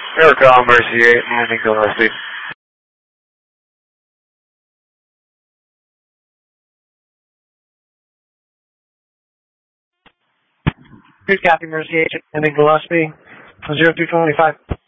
Aircom Mercy 8, landing Gillespie. Good copy, Mercy 8, landing Gillespie, 0225.